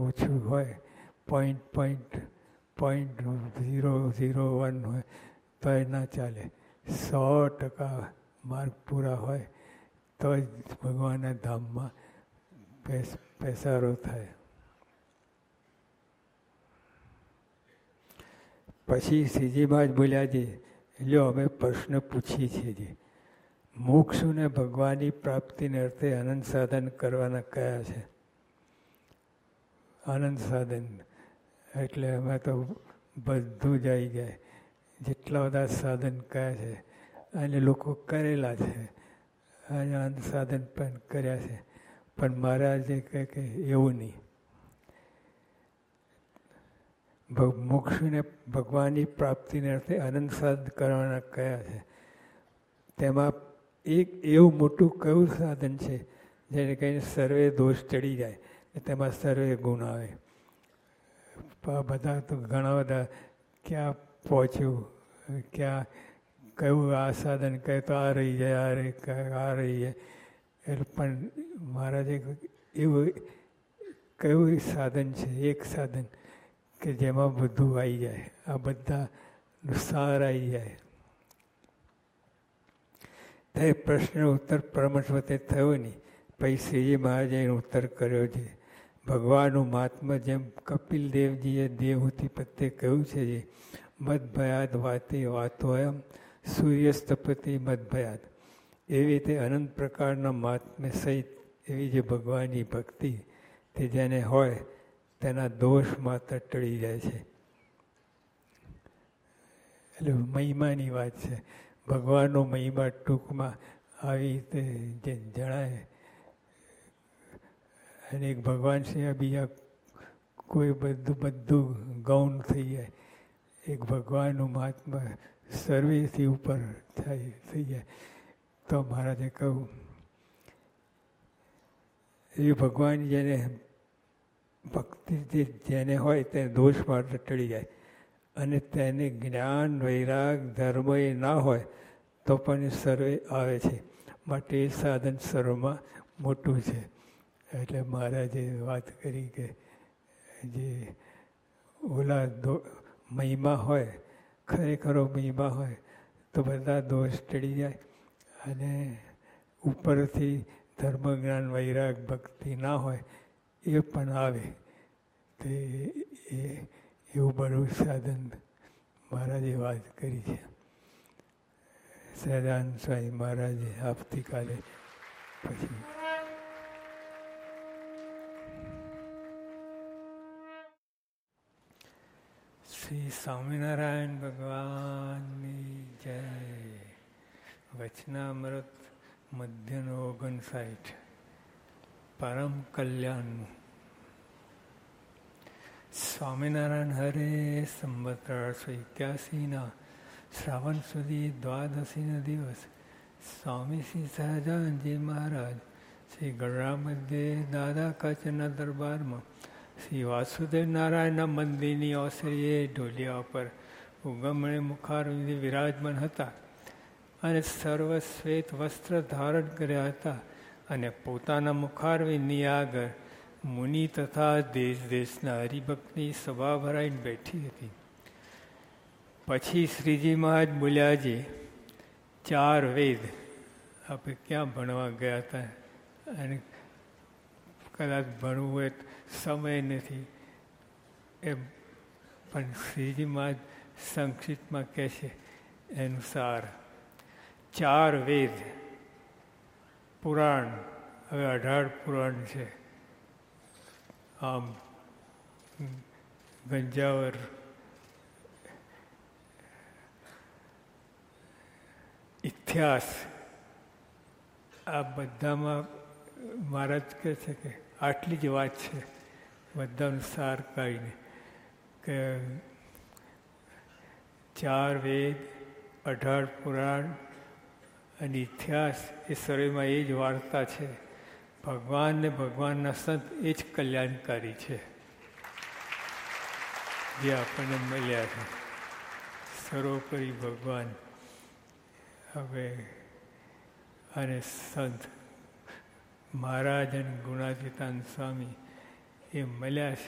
ઓછું હોય, 0.001 હોય તો એ ના ચાલે. 100% માર્ક પૂરા હોય તો જ ભગવાનના ધામમાં પેસારો થાય. પછી શ્રીજી મહારાજ બોલ્યા છે, લ્યો અમે પ્રશ્ન પૂછીએ છીએ, મોક્ષ અને ભગવાનની પ્રાપ્તિને અર્થે અનંત સાધન કરવાના કયા છે? આનંદ સાધન એટલે એમાં તો બધું જ આવી જાય. જેટલા બધા સાધન કયા છે અને લોકો કરેલા છે, અને આનંદ સાધન પણ કર્યા છે, પણ મહારાજે કહે કે એવું નહીં. મોક્ષને ભગવાનની પ્રાપ્તિને અર્થે અનંત સાધન કરવાના કયા છે? તેમાં એક એવું મોટું કયું સાધન છે જેને કહીને સર્વે દોષ ચડી જાય, તેમાં સર્વે ગુણ આવે. બધા તો ઘણા બધા ક્યાં પહોંચ્યું, ક્યાં કયું આ સાધન કહે તો આ રહી જાય, આ રહી જાય. એટલે પણ મહારાજે એવું કયું સાધન છે, એક સાધન કે જેમાં બધું આવી જાય, આ બધા સાર આવી જાય. તે પ્રશ્ન ઉત્તર પરમહંસ વખતે થયો નહીં. પછી શ્રીજી મહારાજે એનો ઉત્તર કર્યો છે. ભગવાનનું મહાત્મા જેમ કપિલ દેવજીએ દેવહૂતિ પ્રત્યે કહ્યું છે, જે મદભયાદ વાતે વાતો એમ સૂર્યસ્તપતિ મદભયાદ, એવી રીતે અનંત પ્રકારના મહાત્મ્ય સહિત એવી જે ભગવાનની ભક્તિ તે જેને હોય તેના દોષ માત્ર ટળી જાય છે. એટલે મહિમાની વાત છે. ભગવાનનો મહિમા ટૂંકમાં આવી રીતે જે જણાય, અને એક ભગવાન સિવાય બીજા કોઈ બધું ગૌણ થઈ જાય. એક ભગવાનનું મહાત્મા સર્વેથી ઉપર થઈ જાય. તો મહારાજે કહ્યું, એ ભગવાન જેને ભક્તિ જેને હોય તે દોષ માત્ર ટળી જાય, અને તેને જ્ઞાન વૈરાગ ધર્મ એ ના હોય તો પણ સર્વે આવે છે. માટે એ સાધન સર્વમાં મોટું છે. એટલે મહારાજે વાત કરી કે જે ઓલા મહિમા હોય, ખરેખરો મહિમા હોય તો બધા દોષ ટળી જાય, અને ઉપરથી ધર્મ જ્ઞાન વૈરાગ ભક્તિ ના હોય એ પણ આવે. તે એવું બધું સાધન મહારાજે વાત કરી છે. સહજાનંદ સ્વામી મહારાજે આવતીકાલે પછી શ્રી સ્વામિનારાયણ ભગવાનની જય. વચનામૃત મધ્યનો 59 પરમ કલ્યાણનું. સ્વામિનારાયણ હરે સંવત 1881 શ્રાવણ સુધી દ્વાદશીનો દિવસ સ્વામી શ્રી સહજાનંદજી મહારાજ શ્રી ગઢડા મધ્યે દાદા કચ્છના દરબારમાં શ્રી વાસુદેવ નારાયણના મંદિરની ઓસરીએ ઢોલિયા પર ઉગમણે મુખારવિંદે વિરાજમાન હતા, અને સર્વ શ્વેત વસ્ત્ર ધારણ કર્યા હતા, અને પોતાના મુખારવિંદની આગળ મુનિ તથા દેશ દેશના હરિભક્તની સભા ભરાઈને બેઠી હતી. પછી શ્રીજી મહારાજ બોલ્યા છે, 4 વેદ આપણે ક્યાં ભણવા ગયા હતા, અને કદાચ ભણવું હોય સમય નથી એમ, પણ શ્રીજી મહારાજ સંક્ષિપ્તમાં કહે છે એનું સાર. 4 વેદ પુરાણ, હવે 18 પુરાણ છે. આમ ગંજાવર, ઇતિહાસ, આ બધામાં મહારાજ કહે છે કે આટલી જ વાત છે, બધાનો સાર કાઢીને કે 4 વેદ, 18 પુરાણ અને ઇતિહાસ એ સર્વેમાં એ જ વાર્તા છે. ભગવાન ને ભગવાનના સંત એ જ કલ્યાણકારી છે જે આપણને મળ્યા છે. સર્વોપરી ભગવાન હવે અને સંત મહારાજ અને ગુણાતીતાન સ્વામી એ મળ્યા છે.